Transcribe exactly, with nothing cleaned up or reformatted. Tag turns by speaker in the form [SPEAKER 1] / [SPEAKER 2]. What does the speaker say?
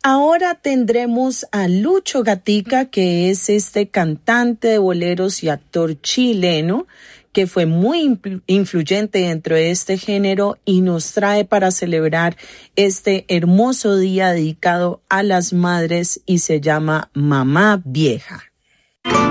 [SPEAKER 1] Ahora tendremos a Lucho Gatica, que es este cantante de boleros y actor chileno, que fue muy influyente dentro de este género y nos trae para celebrar este hermoso día dedicado a las madres y se llama Mamá Vieja.